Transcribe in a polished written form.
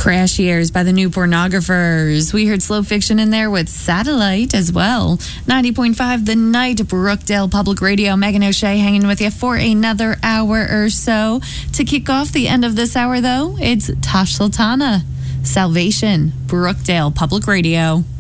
Crash Years by the New Pornographers. We heard Slow Fiction in there with Satellite as well. 90.5 The Night, Brookdale Public Radio. Megan O'Shea hanging with you for another hour or so. To kick off the end of this hour, though, it's Tash Sultana, Salvation, Brookdale Public Radio.